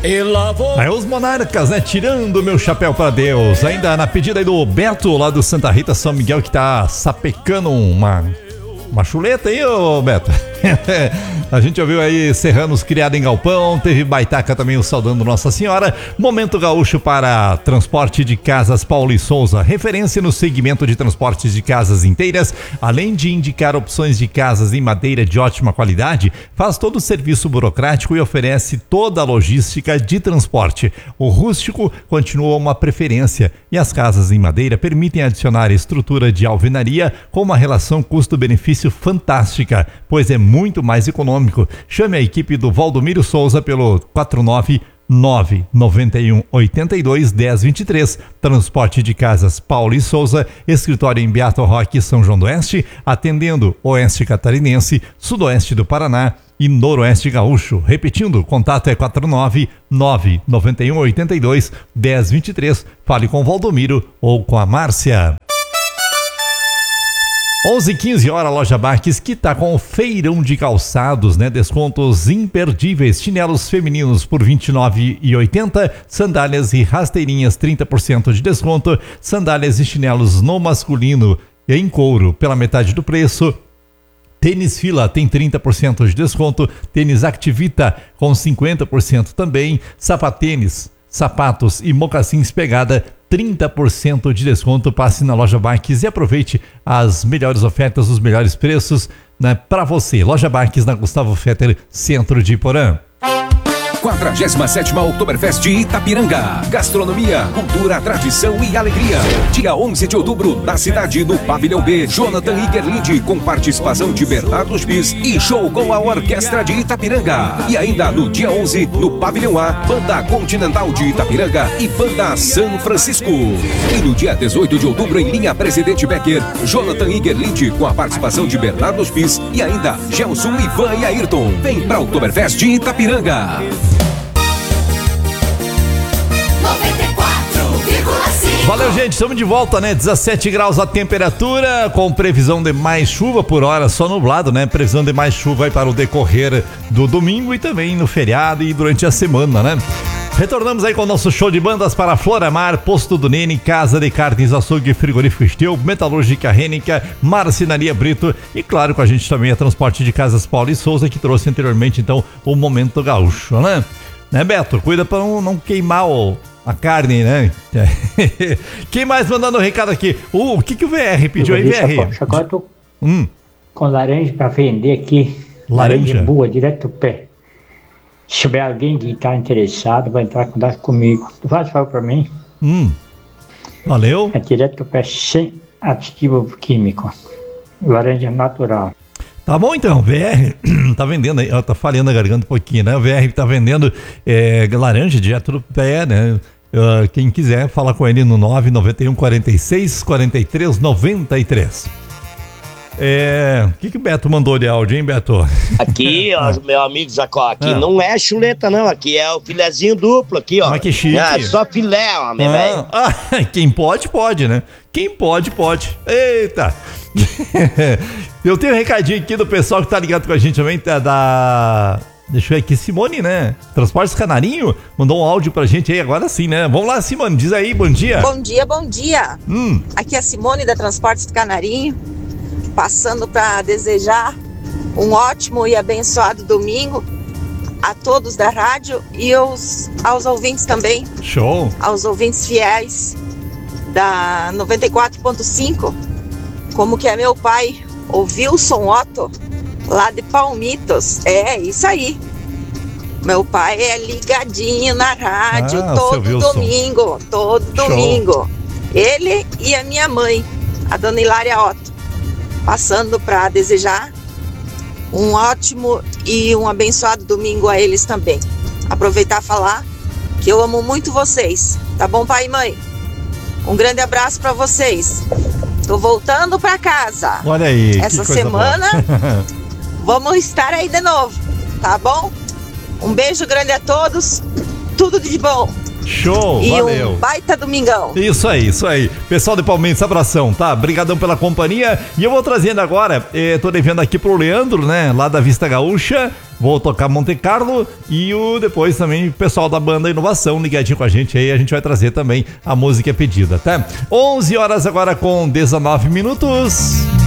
Aí os monarcas, né? Tirando meu chapéu pra Deus. Ainda na pedida aí do Beto, lá do Santa Rita, São Miguel, que tá sapecando uma chuleta aí, ô Beto. A gente ouviu aí Serranos criado em galpão, teve Baitaca também o saudando Nossa Senhora. Momento gaúcho para transporte de casas Paulo e Souza, referência no segmento de transportes de casas inteiras, além de indicar opções de casas em madeira de ótima qualidade, faz todo o serviço burocrático e oferece toda a logística de transporte. O rústico continua uma preferência e as casas em madeira permitem adicionar estrutura de alvenaria com uma relação custo-benefício fantástica, pois é muito mais econômico. Chame a equipe do Valdomiro Souza pelo 499-9182-1023. Transporte de casas Paulo e Souza, escritório em Beato Roque, São João do Oeste, atendendo Oeste Catarinense, Sudoeste do Paraná e Noroeste Gaúcho. Repetindo, contato é 499-9182-1023. Fale com o Valdomiro ou com a Márcia. 11h15, Loja Barques, que tá com o feirão de calçados, né? Descontos imperdíveis, chinelos femininos por R$ 29,80, sandálias e rasteirinhas 30% de desconto, sandálias e chinelos no masculino e em couro pela metade do preço. Tênis Fila tem 30% de desconto, tênis Activita com 50% também, sapatênis, sapatos e mocassins Pegada 30% de desconto. Passe na Loja Barques e aproveite as melhores ofertas, os melhores preços, né, para você. Loja Barques na Gustavo Fetter, centro de Iporã. 47ª Oktoberfest de Itapiranga. Gastronomia, cultura, tradição e alegria. Dia 11 de outubro, na cidade, no Pavilhão B, Jonathan Igerlinde, com participação de Bernardo Spies e show com a Orquestra de Itapiranga. E ainda no dia 11, no Pavilhão A, Banda Continental de Itapiranga e Banda São Francisco. E no dia 18 de outubro, em linha Presidente Becker, Jonathan Igerlinde, com a participação de Bernardo Spies e ainda Gelson, Ivan e Ayrton. Vem pra Oktoberfest de Itapiranga. 94,5. Valeu, gente, estamos de volta, né? 17 graus a temperatura, com previsão de mais chuva por hora, só nublado, né? Previsão de mais chuva aí para o decorrer do domingo e também no feriado e durante a semana, né? Retornamos aí com o nosso show de bandas para Floramar, Posto do Nene, Casa de Carnes, Açougue, Frigorífico Estil, Metalúrgica Rênica, Marcenaria Brito e claro com a gente também a Transporte de Casas Paulo e Souza, que trouxe anteriormente então o Momento Gaúcho, né? Né, Beto? Cuida para não queimar a carne, né? Quem mais mandando um recado aqui? O que o VR pediu aí, VR? Agora eu tô com laranja para vender aqui. Laranja boa, direto do pé. Se tiver alguém que está interessado, vai entrar em contato comigo. Tu faz favor para mim? Valeu. É direto do pé, sem aditivo químico. Laranja natural. Tá bom então, VR tá vendendo aí, tá falhando a garganta um pouquinho, né? O VR tá vendendo laranja direto do pé, né? Quem quiser, fala com ele no 991 46 43 93. O que o Beto mandou de áudio, hein, Beto? Aqui, ó, meu amigo Jacó, aqui não é chuleta não, aqui é o filezinho duplo aqui, ó. Mas que chique. Só filé, ó, meu velho. Quem pode, né? Quem pode. Eita! Eu tenho um recadinho aqui do pessoal que tá ligado com a gente também, deixa eu ver aqui, Simone, né? Transportes Canarinho, mandou um áudio pra gente aí, agora sim, né? Vamos lá, Simone, diz aí, bom dia. Bom dia. Aqui é a Simone da Transportes Canarinho, passando para desejar um ótimo e abençoado domingo a todos da rádio e aos ouvintes também. Show! Aos ouvintes fiéis da 94.5, como que é meu pai, o Wilson Otto, lá de Palmitos. É, isso aí. Meu pai é ligadinho na rádio todo domingo. Ele e a minha mãe, a dona Hilária Otto. Passando para desejar um ótimo e um abençoado domingo a eles também. Aproveitar e falar que eu amo muito vocês. Tá bom, pai e mãe? Um grande abraço para vocês. Tô voltando para casa. Olha aí. Essa semana vamos estar aí de novo, tá bom? Um beijo grande a todos. Tudo de bom. Show, valeu. E um baita domingão. Isso aí. Pessoal de Palmeiras, abração, tá? Obrigadão pela companhia. E eu vou trazendo agora, tô devendo aqui pro Leandro, né? Lá da Vista Gaúcha. Vou tocar Monte Carlo e depois também o pessoal da banda Inovação ligadinho com a gente aí, a gente vai trazer também a música pedida, tá? 11 horas agora com 19 minutos.